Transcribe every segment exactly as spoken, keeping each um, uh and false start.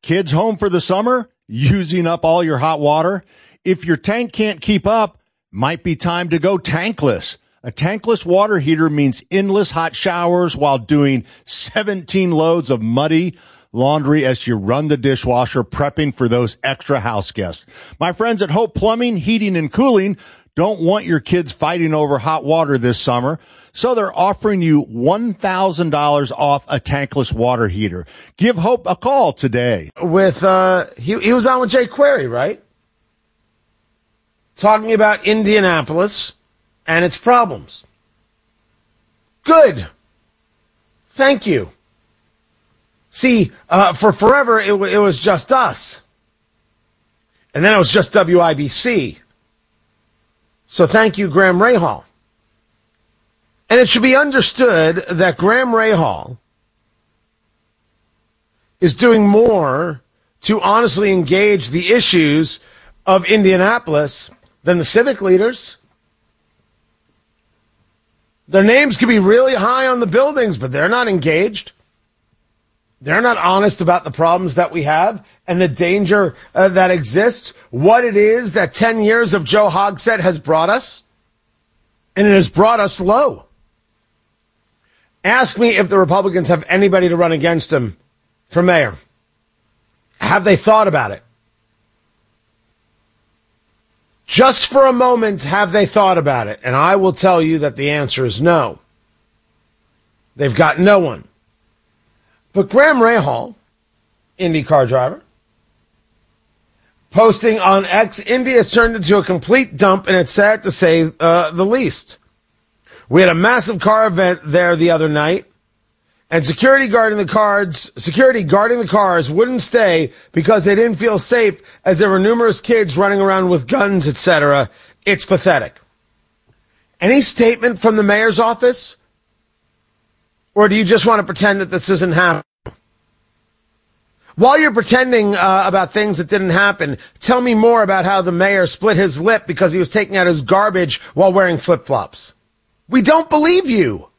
Kids home for the summer? Using up all your hot water? If your tank can't keep up, might be time to go tankless. A tankless water heater means endless hot showers while doing seventeen loads of muddy laundry as you run the dishwasher, prepping for those extra house guests. My friends at Hope Plumbing, Heating, and Cooling don't want your kids fighting over hot water this summer, so they're offering you one thousand dollars off a tankless water heater. Give Hope a call today. With uh, he, he was on with Jay Query, right? Talking about Indianapolis and its problems. Good. Thank you. See, uh, for forever, it, w- it was just us. And then it was just W I B C. So thank you, Graham Rahal. And it should be understood that Graham Rahal is doing more to honestly engage the issues of Indianapolis than the civic leaders. Their names could be really high on the buildings, but they're not engaged. They're not honest about the problems that we have and the danger uh, that exists, what it is that ten years of Joe Hogsett has brought us, and it has brought us low. Ask me if the Republicans have anybody to run against him for mayor. Have they thought about it? Just for a moment, have they thought about it? And I will tell you that the answer is no. They've got no one. But Graham Rahal, IndyCar driver, posting on X, Indy has turned into a complete dump, and it's sad to say uh, the least. We had a massive car event there the other night, and security guarding the cars, security guarding the cars wouldn't stay because they didn't feel safe, as there were numerous kids running around with guns, et cetera. It's pathetic. Any statement from the mayor's office? Or do you just want to pretend that this isn't happening? While you're pretending uh, about things that didn't happen, tell me more about how the mayor split his lip because he was taking out his garbage while wearing flip-flops. We don't believe you.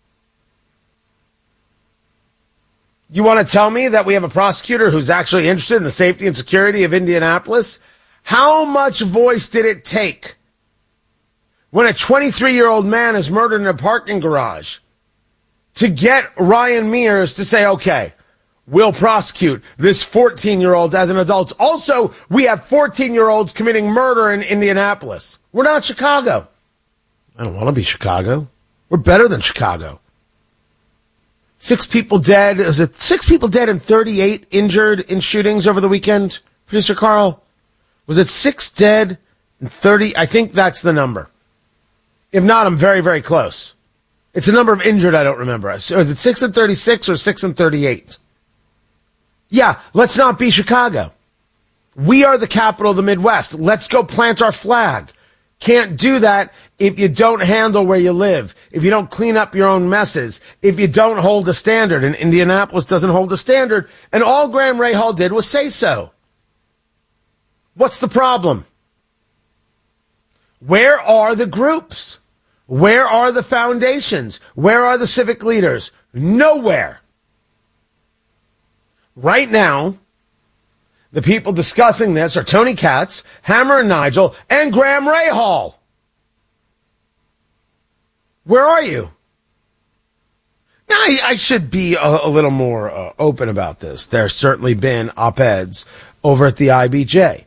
You want to tell me that we have a prosecutor who's actually interested in the safety and security of Indianapolis? How much voice did it take when a twenty-three-year-old man is murdered in a parking garage to get Ryan Mears to say, okay, we'll prosecute this fourteen-year-old as an adult? Also, we have fourteen-year-olds committing murder in Indianapolis. We're not Chicago. I don't want to be Chicago. We're better than Chicago. Six people dead. Is it six people dead and thirty-eight injured in shootings over the weekend, Producer Carl? Was it six dead and thirty? I think that's the number. If not, I'm very, very close. It's a number of injured I don't remember. So is it six and thirty-six or six and thirty-eight? Yeah, let's not be Chicago. We are the capital of the Midwest. Let's go plant our flag. Can't do that if you don't handle where you live, if you don't clean up your own messes, if you don't hold a standard. And Indianapolis doesn't hold a standard, and all Graham Rahal did was say so. What's the problem? Where are the groups? Where are the foundations? Where are the civic leaders? Nowhere. Right now, the people discussing this are Tony Katz, Hammer and Nigel, and Graham Rahal. Where are you? Now, I, I should be a, a little more uh, open about this. There's certainly been op-eds over at the I B J.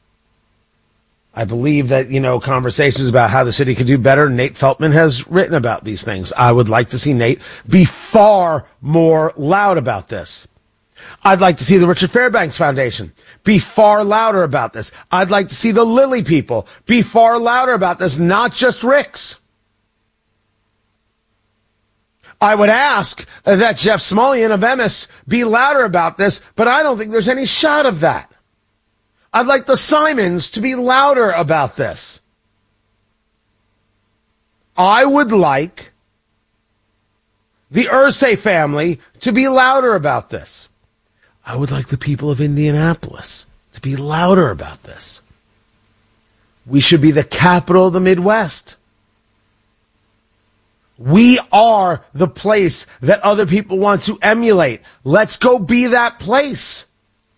I believe that, you know, conversations about how the city could do better, Nate Feltman has written about these things. I would like to see Nate be far more loud about this. I'd like to see the Richard Fairbanks Foundation be far louder about this. I'd like to see the Lilly people be far louder about this, not just Rick's. I would ask that Jeff Smulyan of M S be louder about this, but I don't think there's any shot of that. I'd like the Simons to be louder about this. I would like the Irsay family to be louder about this. I would like the people of Indianapolis to be louder about this. We should be the capital of the Midwest. We are the place that other people want to emulate. Let's go be that place.